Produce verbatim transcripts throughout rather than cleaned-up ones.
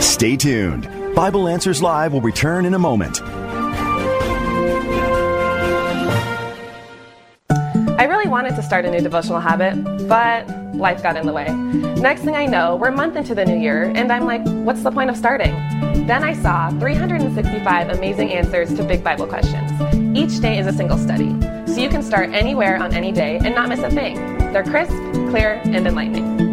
Stay tuned. Bible Answers Live will return in a moment. I really wanted to start a new devotional habit, but life got in the way. Next thing I know, we're a month into the new year, and I'm like, what's the point of starting? Then I saw three hundred sixty-five amazing answers to big Bible questions. Each day is a single study, so you can start anywhere on any day and not miss a thing. They're crisp, clear, and enlightening.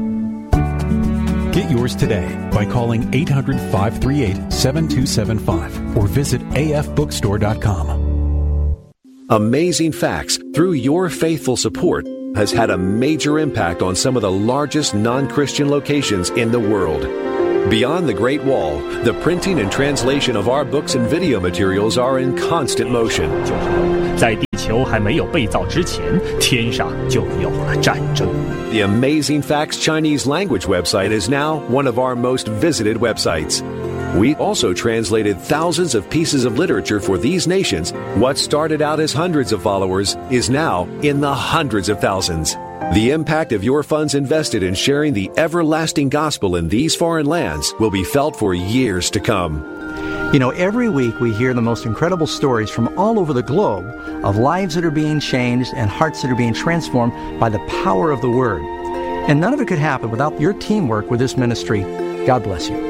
Get yours today by calling eight hundred, five three eight, seven two seven five or visit a f bookstore dot com. Amazing Facts, through your faithful support, has had a major impact on some of the largest non-Christian locations in the world. Beyond the Great Wall, the printing and translation of our books and video materials are in constant motion. 在地球还没有被造之前，天上就有了战争。 The Amazing Facts Chinese language website is now one of our most visited websites. We also translated thousands of pieces of literature for these nations. What started out as hundreds of followers is now in the hundreds of thousands. The impact of your funds invested in sharing the everlasting gospel in these foreign lands will be felt for years to come. You know, every week we hear the most incredible stories from all over the globe of lives that are being changed and hearts that are being transformed by the power of the Word. And none of it could happen without your teamwork with this ministry. God bless you.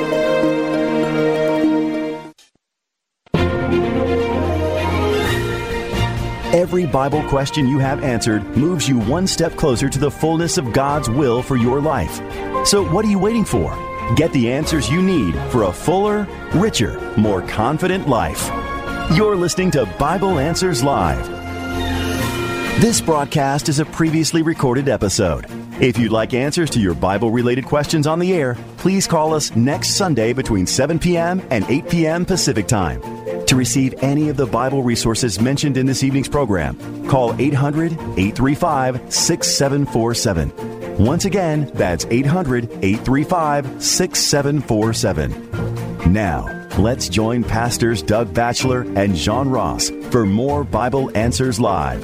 Every Bible question you have answered moves you one step closer to the fullness of God's will for your life. So what are you waiting for? Get the answers you need for a fuller, richer, more confident life. You're listening to Bible Answers Live. This broadcast is a previously recorded episode. If you'd like answers to your Bible-related questions on the air, please call us next Sunday between seven p.m. and eight p.m. Pacific Time. To receive any of the Bible resources mentioned in this evening's program, call eight hundred, eight three five, six seven four seven. Once again, that's eight hundred, eight three five, six seven four seven. Now, let's join Pastors Doug Batchelor and John Ross for more Bible Answers Live.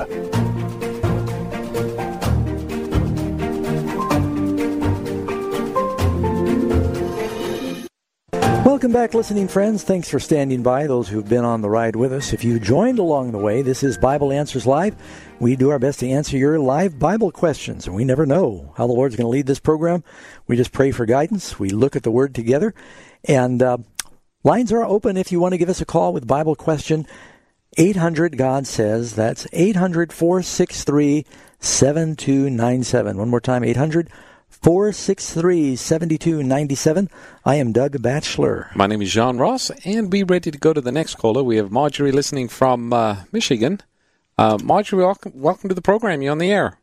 Welcome back, listening friends. Thanks for standing by, those who've been on the ride with us. If you joined along the way, this is Bible Answers Live. We do our best to answer your live Bible questions, and we never know how the Lord's going to lead this program. We just pray for guidance. We look at the Word together, and uh, lines are open if you want to give us a call with Bible question. eight hundred, God says. That's eight hundred, four six three, seven two nine seven. One more time, eight hundred, four six three, seven two nine seven. I am Doug Batchelor. My name is John Ross, and we're ready to go to the next caller. We have Marjorie listening from uh, Michigan. Uh, Marjorie, welcome, welcome to the program. You're on the air.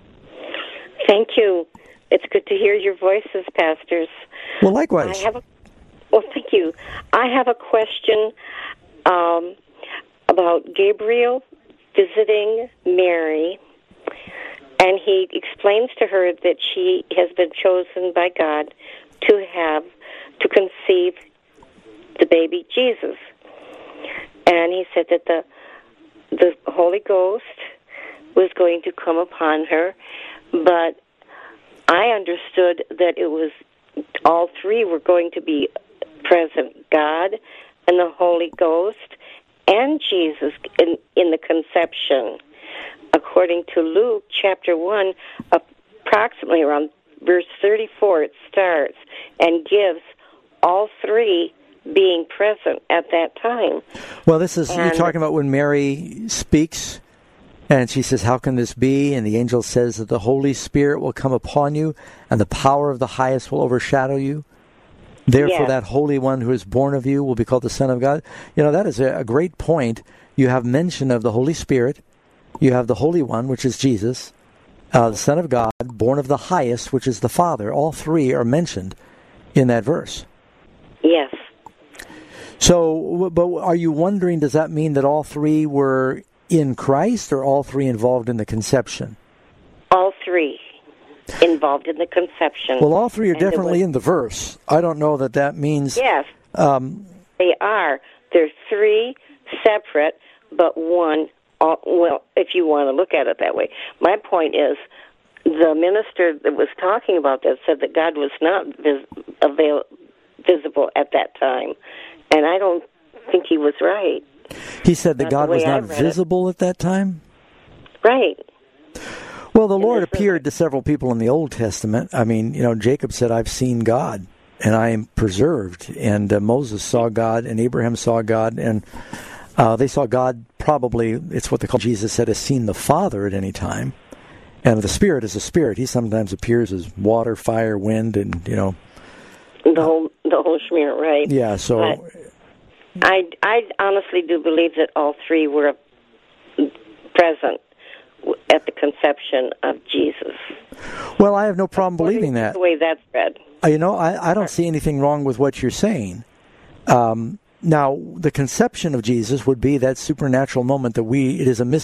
Thank you. It's good to hear your voices, pastors. Well, likewise. I have a, well, thank you. I have a question um, about Gabriel visiting Mary. And he explains to her that she has been chosen by God to have, to conceive the baby Jesus. And he said that the the Holy Ghost was going to come upon her, but I understood that it was all three were going to be present, God and the Holy Ghost and Jesus in, in the conception. According to Luke chapter one, approximately around verse thirty-four, it starts and gives all three being present at that time. Well, this is, and, you're talking about when Mary speaks, and she says, how can this be? And the angel says that the Holy Spirit will come upon you, and the power of the highest will overshadow you. Therefore, yes. That Holy One who is born of you will be called the Son of God. You know, that is a great point. You have mention of the Holy Spirit. You have the Holy One, which is Jesus, uh, the Son of God, born of the highest, which is the Father. All three are mentioned in that verse. Yes. So, but are you wondering, does that mean that all three were in Christ, or all three involved in the conception? All three involved in the conception. Well, all three are and definitely was, in the verse. I don't know that that means... Yes, um, they are. They're three separate, but one... Uh, well, if you want to look at it that way. My point is, the minister that was talking about that said that God was not vis- avail- visible at that time. And I don't think he was right. He said that Not God the way was I not read it. visible at that time? Right. Well, the And Lord this is- appeared to several people in the Old Testament. I mean, you know, Jacob said, I've seen God, and I am preserved. And uh, Moses saw God, and Abraham saw God, and uh, they saw God probably, it's what they call, Jesus said, has seen the Father at any time. And the Spirit is a spirit. He sometimes appears as water, fire, wind, and, you know. The whole, the whole schmear, right. Yeah, so... But I, I honestly do believe that all three were present at the conception of Jesus. Well, I have no problem believing that. The way that's read. Uh, You know, I, I don't see anything wrong with what you're saying. Um, now, the conception of Jesus would be that supernatural moment that we, it is a mystery